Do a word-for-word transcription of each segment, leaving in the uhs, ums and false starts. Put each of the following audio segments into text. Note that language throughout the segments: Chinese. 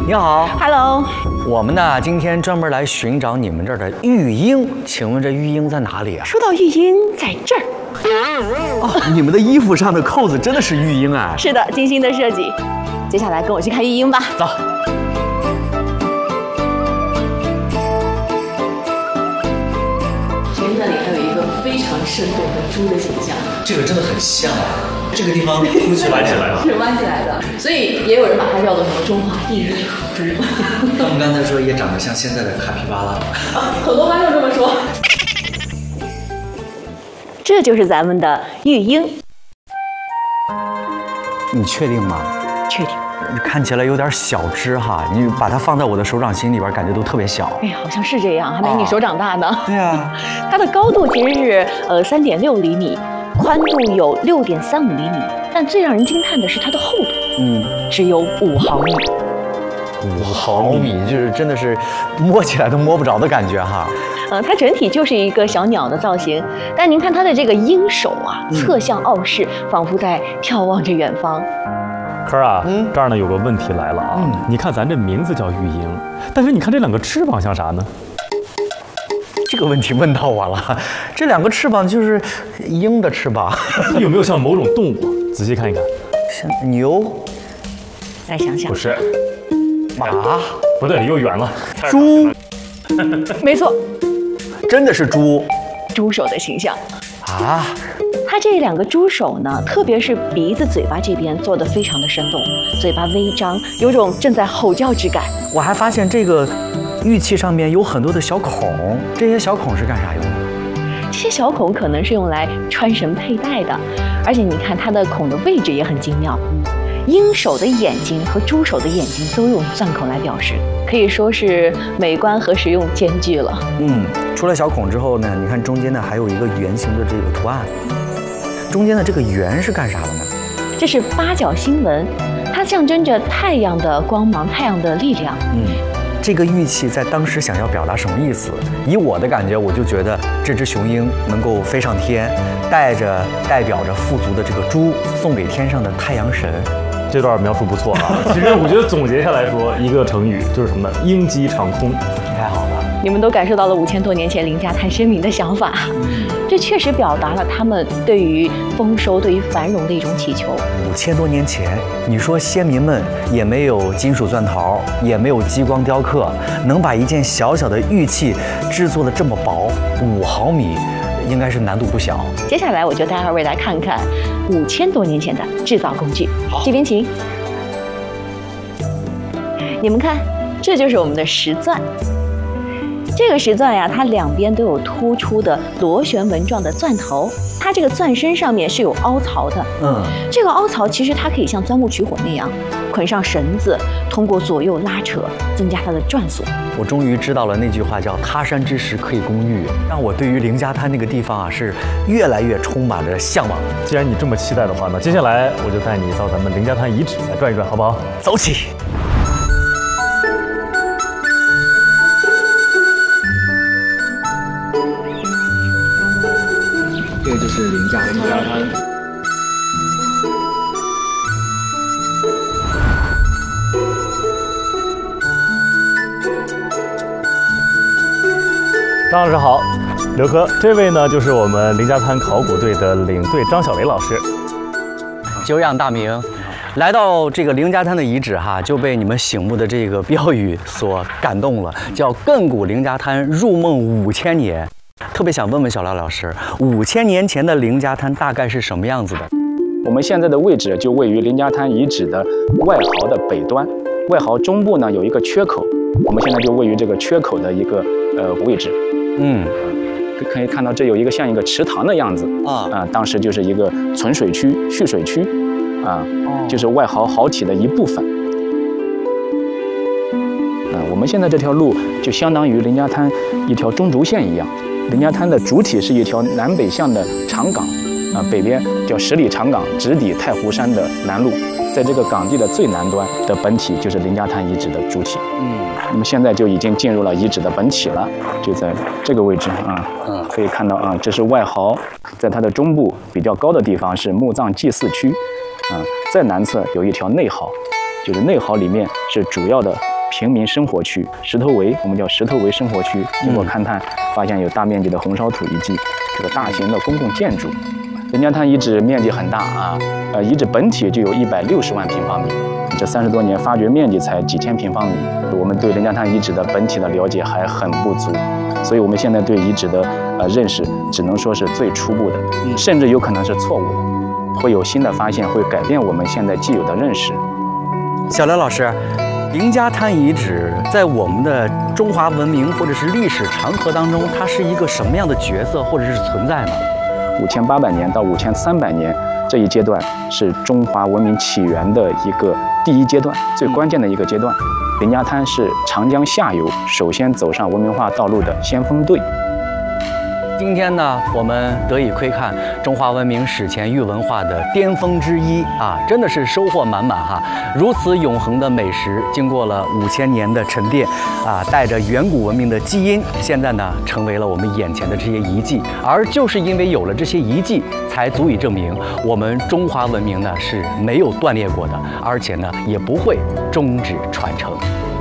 你好 ，Hello。 我们呢今天专门来寻找你们这儿的玉鹰，请问这玉鹰在哪里啊？ 说到玉鹰，在这儿。 哦，你们的衣服上的扣子真的是玉鹰啊！ 是的，精心的设计。接下来跟我去看玉鹰吧。 走。 其实那里还有一个非常生动的猪的形象。 这个真的很像啊！这个地方凸起弯起来了， 是弯起来的，所以也有人把它叫做什么中华第一猪。 他们刚才说也长得像现在的卡皮巴拉， 很多观众这么说。这就是咱们的玉鹰。 你确定吗？ 确定。 你看起来有点小只哈，你把它放在我的手掌心里边，感觉都特别小。 哎，好像是这样，还没你手掌大呢。 对啊， 它的高度其实是呃三点六厘米，宽度有六点三五厘米，但最让人惊叹的是它的厚度，嗯，只有五毫米。 五毫米，就是真的是摸起来都摸不着的感觉哈。 呃，它整体就是一个小鸟的造型，但您看它的这个鹰首啊，侧向傲视，仿佛在眺望着远方。 科儿啊，嗯，这儿呢有个问题来了啊，嗯，你看咱这名字叫玉鹰，但是你看这两个翅膀像啥呢？ 这个问题问到我了，这两个翅膀就是鹰的翅膀， 有没有像某种动物？仔细看一看， 像牛。 再想想， 不是， 马， 不对，又远了， 猪， 没错， 真的是猪， 猪首的形象啊。 它这两个猪首呢，特别是鼻子、嘴巴这边做得非常的生动，嘴巴微张，有种正在吼叫之感。 我还发现这个玉器上面有很多的小孔，这些小孔是干啥用的？ 这些小孔可能是用来穿绳佩戴的，而且你看它的孔的位置也很精妙。鹰首的眼睛和猪首的眼睛都用钻孔来表示，可以说是美观和实用兼具了。 嗯，除了小孔之后呢，你看中间呢还有一个圆形的这个图案。中间的这个圆是干啥的呢？ 这是八角星纹，它象征着太阳的光芒、太阳的力量。 嗯，这个玉器在当时想要表达什么意思？以我的感觉，我就觉得这只雄鹰能够飞上天，带着代表着富足的这个猪，送给天上的太阳神。 这段描述不错啊。其实我觉得总结下来说，一个成语就是什么呢？鹰击长空。 太好了， 你们都感受到了五千多年前林家滩先民的想法。这确实表达了他们对于丰收、对于繁荣的一种祈求。 五千多年前，你说先民们也没有金属钻头，也没有激光雕刻，能把一件小小的玉器制作的这么薄，五毫米，应该是难度不小。 接下来我就带二位来看看五千多年前的制造工具。这边请。你们看，这就是我们的石钻。这个石钻呀，它两边都有突出的螺旋纹状的钻头，它这个钻身上面是有凹槽的。嗯，这个凹槽其实它可以像钻木取火那样捆上绳子，通过左右拉扯增加它的转速。 我终于知道了那句话叫"他山之石可以攻玉"，让我对于凌家滩那个地方啊是越来越充满着向往。 既然你这么期待的话，那接下来我就带你到咱们凌家滩遗址来转一转，好不好？ 走起。这个就是凌家滩。 张老师好，刘科，这位呢就是我们凌家滩考古队的领队张小雷老师。 久仰大名，来到这个凌家滩的遗址哈，就被你们醒目的这个标语所感动了，叫"亘古凌家滩，入梦五千年"。特别想问问小廖老师，五千年前的凌家滩大概是什么样子的？ 我们现在的位置就位于凌家滩遗址的外壕的北端，外壕中部呢有一个缺口，我们现在就位于这个缺口的一个呃位置。嗯，可以看到这有一个像一个池塘的样子啊啊、呃，当时就是一个存水区、蓄水区啊、呃，就是外壕壕体的一部分。啊、呃，我们现在这条路就相当于凌家滩一条中轴线一样。凌家滩的主体是一条南北向的长港，啊、呃，北边叫十里长港，直抵太湖山的南麓，在这个港地的最南端的本体就是凌家滩遗址的主体。嗯，那么现在就已经进入了遗址的本体了，就在这个位置啊，嗯，可以看到啊，这是外壕，在它的中部比较高的地方是墓葬祭祀区，啊，在南侧有一条内壕，就是内壕里面是主要的平民生活区，石头围我们叫石头围生活区。经过勘探，发现有大面积的红烧土遗迹，这个大型的公共建筑。灵家滩遗址面积很大啊，呃，遗址本体就有一百六十万平方米，这三十多年发掘面积才几千平方米，我们对灵家滩遗址的本体的了解还很不足，所以我们现在对遗址的呃认识只能说是最初步的，甚至有可能是错误的，会有新的发现，会改变我们现在既有的认识。 小廖老师，灵家滩遗址在我们的中华文明或者是历史长河当中，它是一个什么样的角色或者是存在呢？ 五千八百年到五千三百年这一阶段是中华文明起源的一个第一阶段，最关键的一个阶段。灵家滩是长江下游首先走上文明化道路的先锋队。 今天呢，我们得以窥看中华文明史前玉文化的巅峰之一啊，真的是收获满满哈！如此永恒的美食，经过了五千年的沉淀啊，带着远古文明的基因，现在呢，成为了我们眼前的这些遗迹。而就是因为有了这些遗迹，才足以证明我们中华文明呢是没有断裂过的，而且呢，也不会终止传承。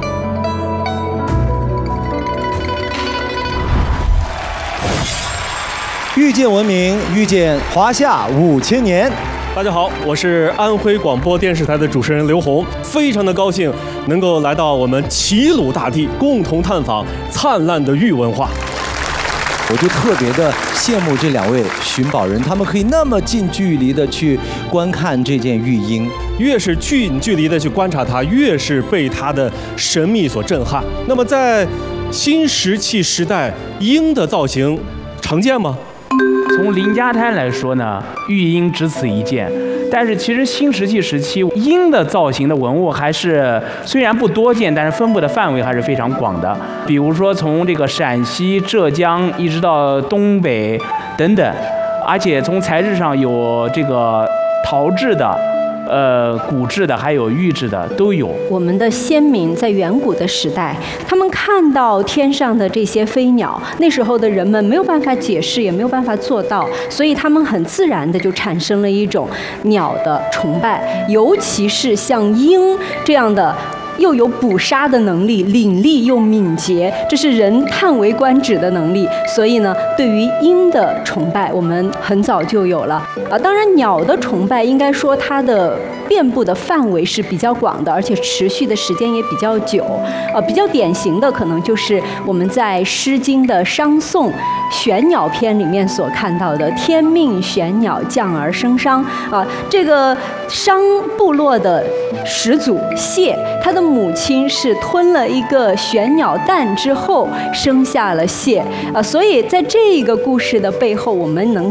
遇见文明，遇见华夏五千年。 大家好，我是安徽广播电视台的主持人刘红，非常的高兴能够来到我们齐鲁大地，共同探访灿烂的玉文化。 我就特别的羡慕这两位寻宝人，他们可以那么近距离的去观看这件玉鹰， 越是近距离的去观察它，越是被它的神秘所震撼。那么在新石器时代，鹰的造型常见吗？ 从灵家滩来说呢，玉鹰只此一件。但是其实新石器时期鹰的造型的文物还是虽然不多见，但是分布的范围还是非常广的。比如说从这个陕西、浙江一直到东北等等，而且从材质上有这个陶制的。呃，骨制的还有玉制的都有。 我们的先民在远古的时代，他们看到天上的这些飞鸟，那时候的人们没有办法解释，也没有办法做到，所以他们很自然的就产生了一种鸟的崇拜，尤其是像鹰这样的。又有捕杀的能力，伶俐又敏捷，这是人叹为观止的能力。所以呢，对于鹰的崇拜，我们很早就有了啊。当然，鸟的崇拜应该说它的遍布的范围是比较广的，而且持续的时间也比较久。呃，比较典型的可能就是我们在《诗经》的《商颂·玄鸟篇》里面所看到的“天命玄鸟，降而生商”啊，这个商部落的始祖谢，他的母亲是吞了一个玄鸟蛋之后生下了谢啊，所以在这个故事的背后，我们能